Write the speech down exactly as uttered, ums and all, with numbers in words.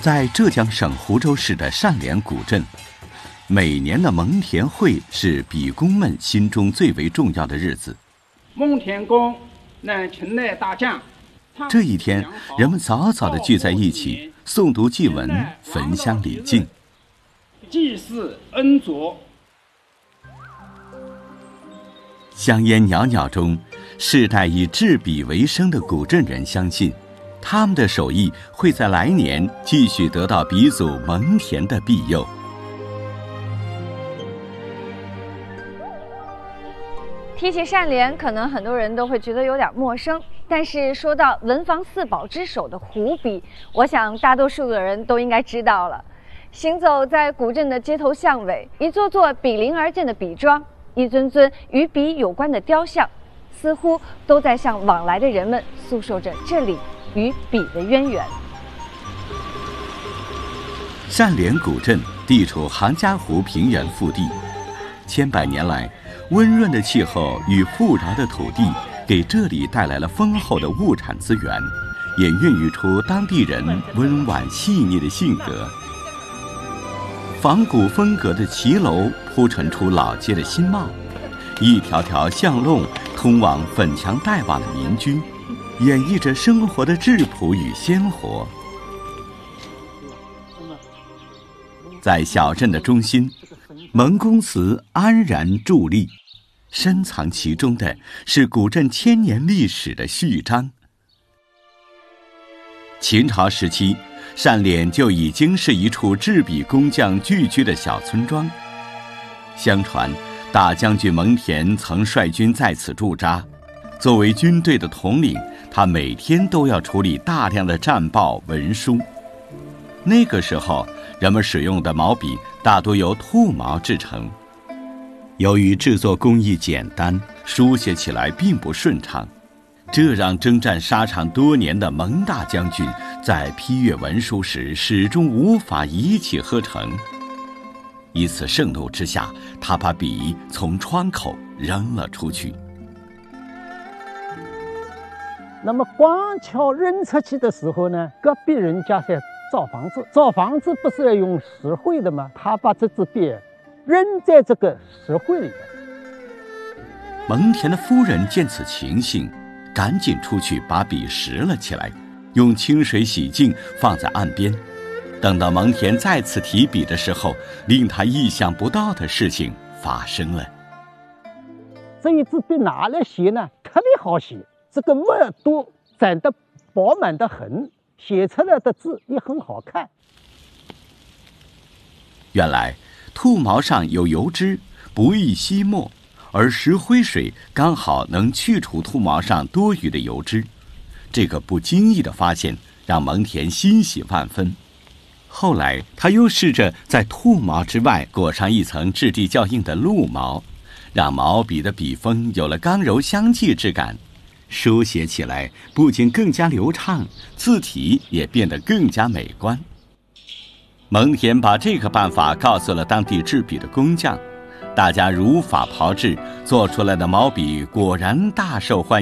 在浙江省湖州市的单连古镇，每年的蒙田会是笔工们心中最为重要的日子。 蒙田公乃秦代大将。 这一天，人们早早地聚在一起，诵读祭文，焚香礼敬， 祭祀恩佐。 香烟袅袅中，世代以制笔为生的古镇人相信，他们的手艺会在来年继续得到鼻祖蒙田的庇佑。 提起单连，可能很多人都会觉得有点陌生，但是说到文房四宝之首的湖笔，我想大多数的人都应该知道了。行走在古镇的街头巷尾，一座座比邻而建的笔庄，一尊尊与笔有关的雕像，似乎都在向往来的人们诉说着这里与笔的渊源。 单连古镇地处杭嘉湖平原腹地，千百年来，温润的气候与富饶的土地给这里带来了丰厚的物产资源，也孕育出当地人温婉细腻的性格。仿古风格的骑楼铺陈出老街的新貌，一条条巷弄通往粉墙黛瓦的民居，演绎着生活的质朴与鲜活。在小镇的中心，蒙公祠安然伫立，深藏其中的是古镇千年历史的序章。秦朝时期，单连就已经是一处制笔工匠聚居的小村庄。相传，大将军蒙恬曾率军在此驻扎。作为军队的统领，他每天都要处理大量的战报文书。那个时候，人们使用的毛笔大多由兔毛制成。由于制作工艺简单，书写起来并不顺畅，这让征战沙场多年的蒙大将军在批阅文书时始终无法一气呵成。一次盛怒之下，他把笔从窗口扔了出去。 那么光桥扔出去的时候呢，隔壁人家在造房子，造房子不是要用石灰的吗？他把这支笔扔在这个石灰里。 蒙恬的夫人见此情形，赶紧出去把笔拾了起来，用清水洗净，放在岸边。等到蒙恬再次提笔的时候，令他意想不到的事情发生了。 这一支笔拿来写呢，特别好写，这个墨都攒得饱满的很，写出来的字也很好看。 原来兔毛上有油脂，不易吸墨，而石灰水刚好能去除兔毛上多余的油脂。这个不经意的发现让蒙恬欣喜万分。后来他又试着在兔毛之外裹上一层质地较硬的鹿毛，让毛笔的笔锋有了刚柔相济之感，书写起来不仅更加流畅，字体也变得更加美观。蒙恬把这个办法告诉了当地制笔的工匠，大家如法炮制，做出来的毛笔果然大受欢迎。